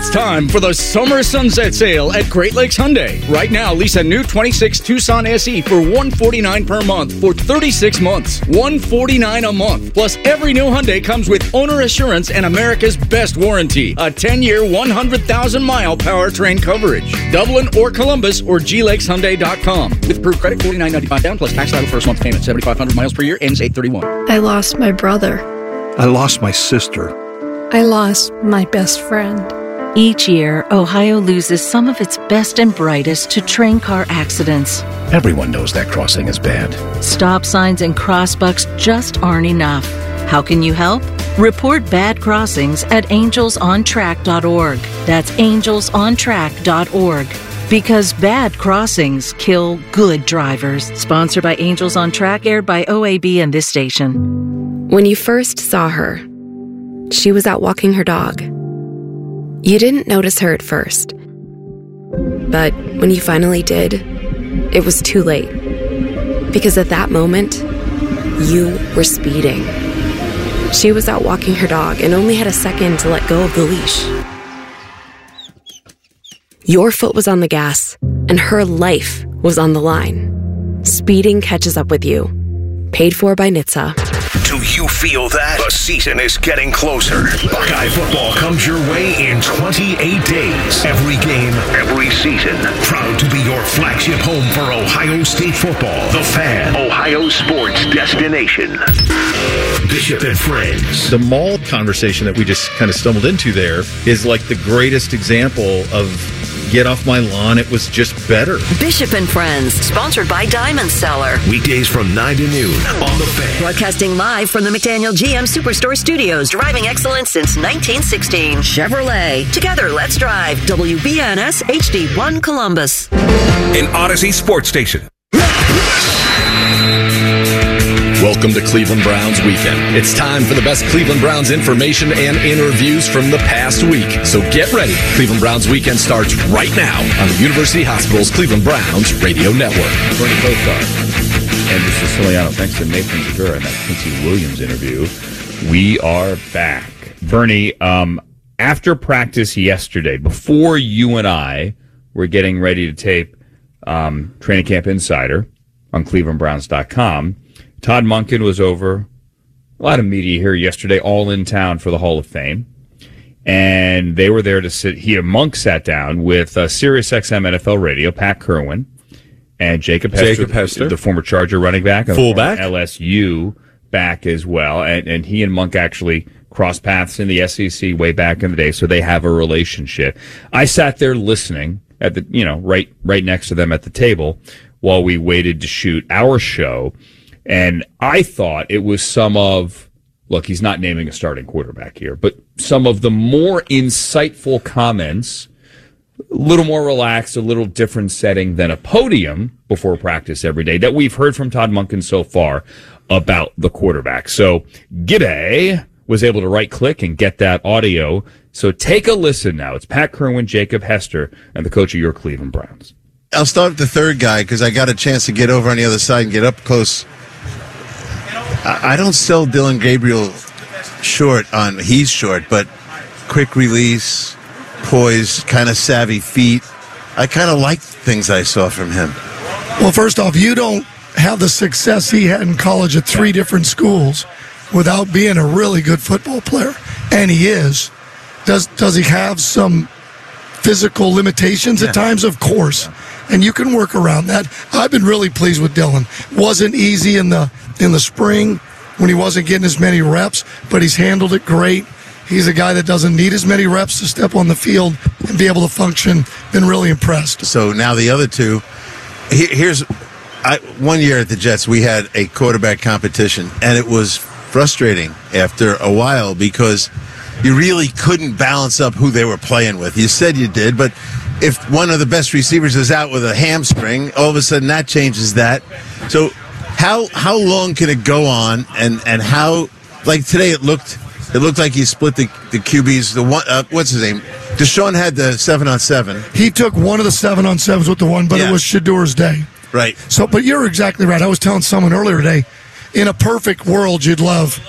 It's time for the Summer Sunset Sale at Great Lakes Hyundai. Right now, lease a new 26 Tucson SE for $149 per month for 36 months. $149 a month. Plus, every new Hyundai comes with owner assurance and America's best warranty. A 10-year, 100,000-mile powertrain coverage. Dublin or Columbus or glakeshyundai.com. With approved credit, $49.95 down plus tax title first month payment. 7,500 miles per year, ends 8/31. I lost my brother. I lost my sister. I lost my best friend. Each year, Ohio loses some of its best and brightest to train car accidents. Everyone knows that crossing is bad. Stop signs and crossbucks just aren't enough. How can you help? Report bad crossings at angelsontrack.org. That's angelsontrack.org. Because bad crossings kill good drivers. Sponsored by Angels on Track, aired by OAB and this station. When you first saw her, she was out walking her dog. You didn't notice her at first. But when you finally did, it was too late. Because at that moment, you were speeding. She was out walking her dog and only had a second to let go of the leash. Your foot was on the gas, and her life was on the line. Speeding catches up with you. Paid for by NHTSA. Do you feel that? The season is getting closer. Buckeye football comes your way in 28 days. Every game, every season. Proud to be your flagship home for Ohio State football. The Fan, Ohio sports destination. Bishop and Friends. The mall conversation that we just kind of stumbled into there is like the greatest example of get off my lawn, it was just better. Bishop and Friends, sponsored by Diamond Seller. Weekdays from 9 to noon on The Fan. Broadcasting live from the McDaniel GM Superstore Studios. Driving excellence since 1916. Chevrolet. Together, let's drive. WBNS HD1 Columbus. An Odyssey Sports Station. Welcome to Cleveland Browns Weekend. It's time for the best Cleveland Browns information and interviews from the past week. So get ready. Cleveland Browns Weekend starts right now on the University Hospital's Cleveland Browns Radio Network. Bernie Kosar, Andrew Siciliano. Thanks to Nathan Zadura in that Quincy Williams interview. We are back. Bernie, after practice yesterday, before you and I were getting ready to tape Training Camp Insider on ClevelandBrowns.com, Todd Monken was over. A lot of media here yesterday, all in town for the Hall of Fame. And they were there to sit. Monk sat down with SiriusXM NFL Radio, Pat Kerwin, and Jacob Hester, the former Charger running back. And fullback. LSU back as well. And he and Monk actually crossed paths in the SEC way back in the day, so they have a relationship. I sat there listening at the, right next to them at the table while we waited to shoot our show. And I thought it was look, he's not naming a starting quarterback here, but some of the more insightful comments, a little more relaxed, a little different setting than a podium before practice every day that we've heard from Todd Monken so far about the quarterback. So Gibbe was able to right-click and get that audio. So take a listen now. It's Pat Kerwin, Jacob Hester, and the coach of your Cleveland Browns. I'll start with the third guy because I got a chance to get over on the other side and get up close. I don't sell Dylan Gabriel short on he's short, but quick release, poise, kind of savvy feet. I kind of like things I saw from him. Well, first off, you don't have the success he had in college at 3 different schools without being a really good football player, and he is. Does he have some physical limitations at times? Of course. And you can work around that. I've been really pleased with Dylan. Wasn't easy in the spring when he wasn't getting as many reps, but he's handled it great. He's a guy that doesn't need as many reps to step on the field and be able to function. Been really impressed. So now the other two. One year at the Jets, we had a quarterback competition, and it was frustrating after a while because you really couldn't balance up who they were playing with. You said you did, but if one of the best receivers is out with a hamstring, all of a sudden that changes that. So how long can it go on, and how, like today it looked like he split the QBs. The one, what's his name? Deshaun had the 7-on-7. He took one of the 7-on-7s with the one, but it was Shadur's day. Right. So, but you're exactly right. I was telling someone earlier today, in a perfect world, you'd love